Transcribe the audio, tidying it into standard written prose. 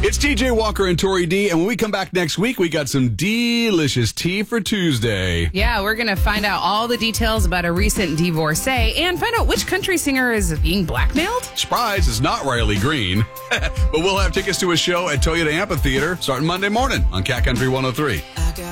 It's TJ Walker and Tori D, and when we come back next week, we got some delicious tea for Tuesday. Yeah, we're going to find out all the details about a recent divorcee and find out which country singer is being blackmailed. Surprise, it's not Riley Green. But we'll have tickets to a show at Toyota Amphitheater starting Monday morning on Cat Country 103.